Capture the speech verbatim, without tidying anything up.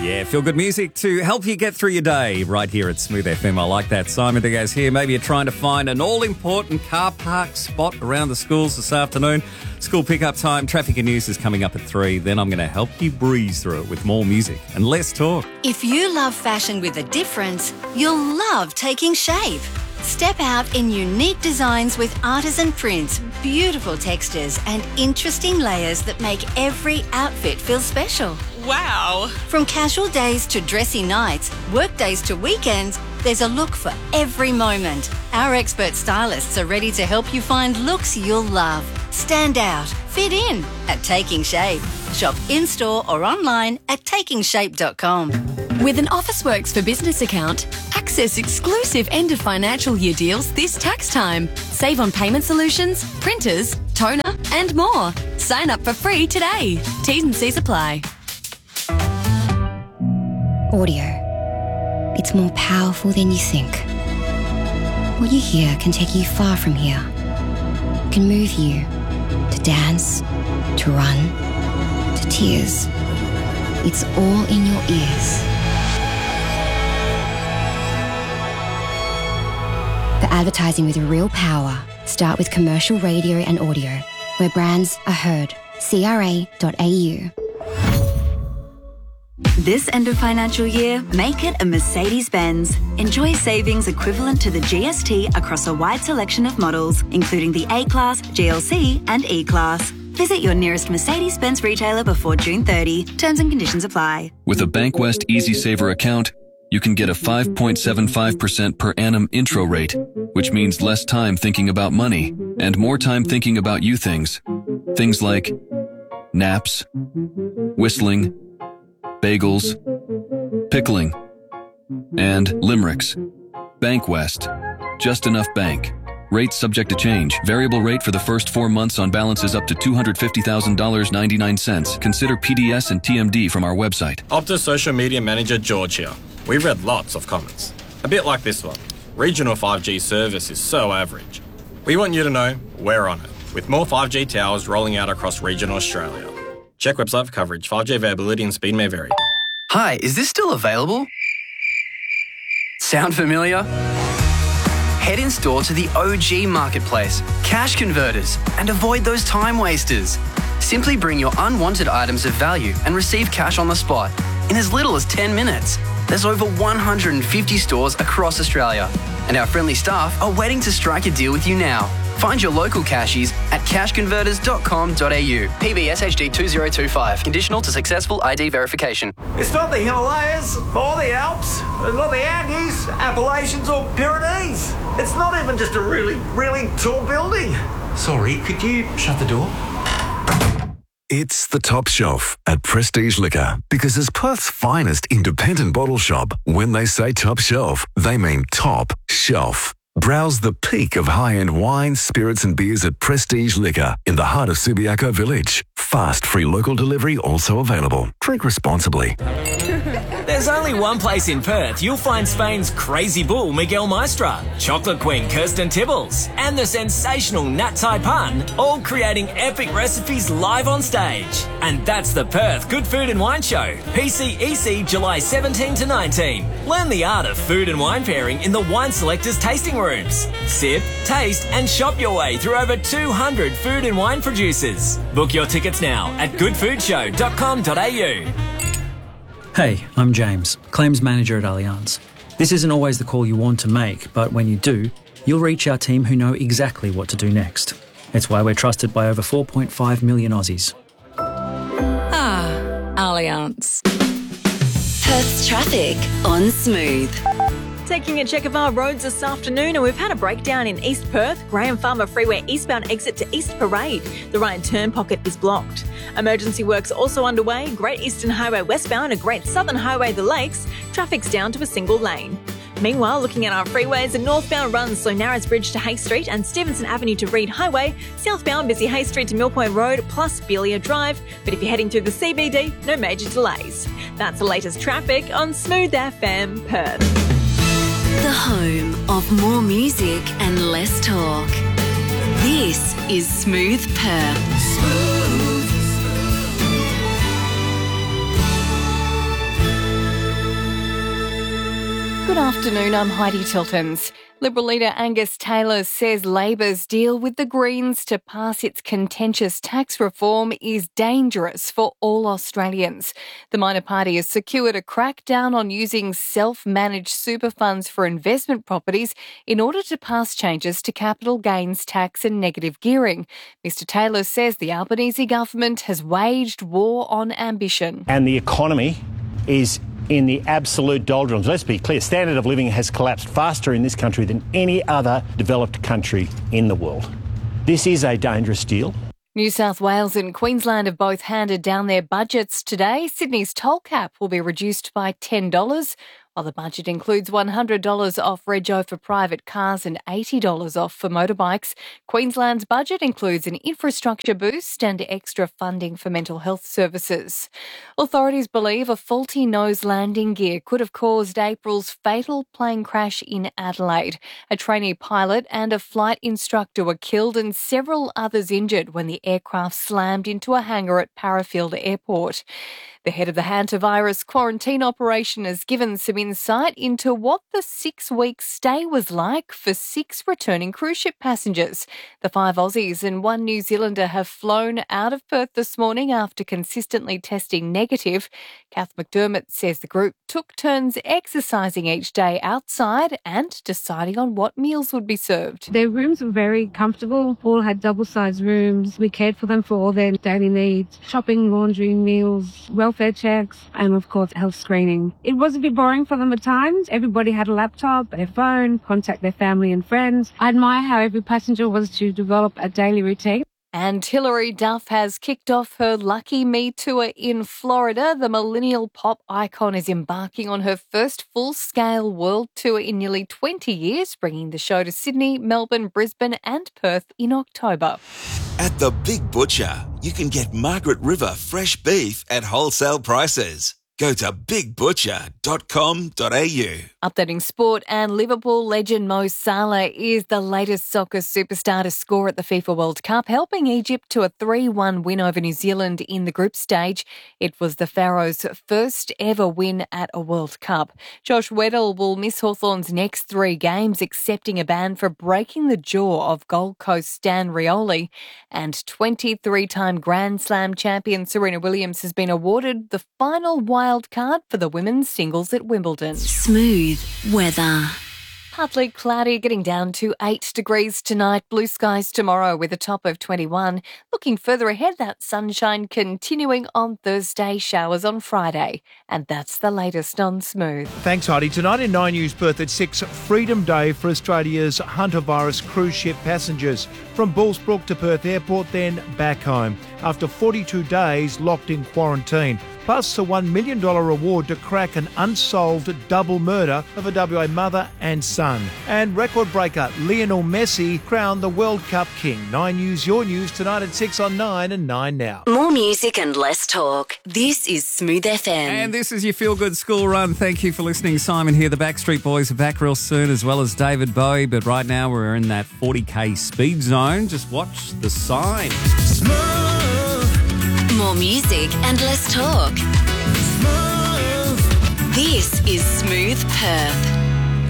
Yeah, feel good music to help you get through your day right here at Smooth F M. I like that. Simon that goes here. Maybe you're trying to find an all-important car park spot around the schools this afternoon. School pickup time, traffic and news is coming up at three. Then I'm going to help you breeze through it with more music and less talk. If you love fashion with a difference, you'll love Taking Shape. Step out in unique designs with artisan prints, beautiful textures and interesting layers that make every outfit feel special. Wow! From casual days to dressy nights, work days to weekends, there's a look for every moment. Our expert stylists are ready to help you find looks you'll love. Stand out, fit in at Taking Shape. Shop in-store or online at taking shape dot com. With an Officeworks for Business account, access exclusive end of financial year deals this tax time. Save on payment solutions, printers, toner and more. Sign up for free today. T's and C's apply. Audio. It's more powerful than you think. What you hear can take you far from here. Can move you to dance, to run, to tears. It's all in your ears. For advertising with real power, start with commercial radio and audio, where brands are heard. C R A dot A U. This end of financial year, make it a Mercedes-Benz. Enjoy savings equivalent to the G S T across a wide selection of models, including the A-Class, G L C and E-Class. Visit your nearest Mercedes-Benz retailer before June thirtieth. Terms and conditions apply. With a Bankwest Easy Saver account, you can get a five point seven five percent per annum intro rate, which means less time thinking about money and more time thinking about you things. Things like naps, whistling, bagels, pickling, and limericks. Bankwest. Just enough bank. Rates subject to change. Variable rate for the first four months on balances up to two hundred fifty thousand dollars and ninety-nine cents. Consider P D S and T M D from our website. Optus Social Media Manager George here. We've read lots of comments. A bit like this one. Regional five G service is so average. We want you to know we're on it, with more five G towers rolling out across regional Australia. Check website for coverage. five G availability and speed may vary. Hi, is this still available? Sound familiar? Head in store to the O G Marketplace, Cash Converters, and avoid those time wasters. Simply bring your unwanted items of value and receive cash on the spot in as little as ten minutes. There's over one hundred fifty stores across Australia, and our friendly staff are waiting to strike a deal with you now. Find your local cashies at cash converters dot com dot a u. P B S H D two zero two five. Conditional to successful I D verification. It's not the Himalayas, or the Alps, or not the Andes, Appalachians or Pyrenees. It's not even just a really, really tall building. Sorry, could you shut the door? It's the Top Shelf at Prestige Liquor, because as Perth's finest independent bottle shop, when they say top shelf, they mean top shelf. Browse the peak of high-end wines, spirits and beers at Prestige Liquor in the heart of Subiaco Village. Fast, free local delivery also available. Drink responsibly. There's only one place in Perth you'll find Spain's crazy bull Miguel Maestra, chocolate queen Kirsten Tibbles, and the sensational Nat Tai Pan, all creating epic recipes live on stage. And that's the Perth Good Food and Wine Show, P C E C July seventeenth to nineteenth. Learn the art of food and wine pairing in the Wine Selectors tasting rooms. Sip, taste and shop your way through over two hundred food and wine producers. Book your tickets now at good food show dot com dot a u. Hey, I'm James, Claims Manager at Allianz. This isn't always the call you want to make, but when you do, you'll reach our team who know exactly what to do next. It's why we're trusted by over four point five million Aussies. Ah, Allianz. Perth's traffic on Smooth. Taking a check of our roads this afternoon, and we've had a breakdown in East Perth, Graham Farmer Freeway eastbound exit to East Parade. The right turn pocket is blocked. Emergency works also underway. Great Eastern Highway westbound and Great Southern Highway the Lakes. Traffic's down to a single lane. Meanwhile, looking at our freeways, a northbound runs so Narrows Bridge to Hay Street and Stevenson Avenue to Reed Highway. Southbound busy Hay Street to Mill Point Road plus Belia Drive. But if you're heading through the C B D, no major delays. That's the latest traffic on Smooth F M Perth. The home of more music and less talk. This is Smooth Perth. Smooth. Good afternoon, I'm Heidi Tiltons. Liberal leader Angus Taylor says Labor's deal with the Greens to pass its contentious tax reform is dangerous for all Australians. The minor party has secured a crackdown on using self-managed super funds for investment properties in order to pass changes to capital gains tax and negative gearing. Mister Taylor says the Albanese government has waged war on ambition. And the economy is in the absolute doldrums. Let's be clear, standard of living has collapsed faster in this country than any other developed country in the world. This is a dangerous deal. New South Wales and Queensland have both handed down their budgets today. Sydney's toll cap will be reduced by ten dollars, while the budget includes one hundred dollars off rego for private cars and eighty dollars off for motorbikes. Queensland's budget includes an infrastructure boost and extra funding for mental health services. Authorities believe a faulty nose landing gear could have caused April's fatal plane crash in Adelaide. A trainee pilot and a flight instructor were killed and several others injured when the aircraft slammed into a hangar at Parafield Airport. The head of the hantavirus quarantine operation has given some insight into what the six-week stay was like for six returning cruise ship passengers. The five Aussies and one New Zealander have flown out of Perth this morning after consistently testing negative. Kath McDermott says the group took turns exercising each day outside and deciding on what meals would be served. Their rooms were very comfortable, all had double-sized rooms. We cared for them for all their daily needs, shopping, laundry, meals, welfare checks, and of course health screening. It was a bit boring for them at times. Everybody had a laptop, their phone, contact their family and friends. I admire how every passenger was to develop a daily routine. And Hilary Duff has kicked off her Lucky Me tour in Florida. The millennial pop icon is embarking on her first full-scale world tour in nearly twenty years, bringing the show to Sydney, Melbourne, Brisbane and Perth in October. At The Big Butcher, you can get Margaret River fresh beef at wholesale prices. Go to big butcher dot com dot a u. Updating sport, and Liverpool legend Mo Salah is the latest soccer superstar to score at the FIFA World Cup, helping Egypt to a three one win over New Zealand in the group stage. It was the Pharaohs' first ever win at a World Cup. Josh Weddle will miss Hawthorn's next three games, accepting a ban for breaking the jaw of Gold Coast Stan Rioli. And twenty-three-time Grand Slam champion Serena Williams has been awarded the final wild card for the women's singles at Wimbledon. Smooth weather. Partly cloudy, getting down to eight degrees tonight. Blue skies tomorrow with a top of twenty-one. Looking further ahead, that sunshine continuing on Thursday, showers on Friday. And that's the latest on Smooth. Thanks, Heidi. Tonight in Nine News Perth at six, Freedom Day for Australia's hantavirus cruise ship passengers. From Bullsbrook to Perth Airport, then back home. After forty-two days locked in quarantine. Plus a one million dollars reward to crack an unsolved double murder of a W A mother and son. And record breaker Lionel Messi crowned the World Cup king. Nine News, your news tonight at six on nine and nine now. More music and less talk. This is Smooth F M. And this is your feel-good school run. Thank you for listening. Simon here. The Backstreet Boys are back real soon, as well as David Bowie. But right now we're in that forty k speed zone. Just watch the sign. Smooth. More music and less talk. Smooth. This is Smooth Perth.